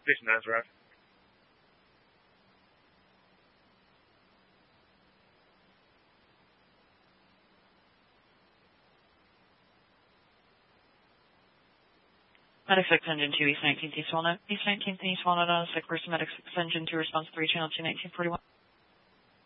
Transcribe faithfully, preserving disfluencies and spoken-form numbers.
Station nine, Route. Medic six, Engine two, East nineteenth, East Walnut. East nineteenth, East Walnut, on a sick person. Medic six, Engine two, response three, channel two nineteen forty-one.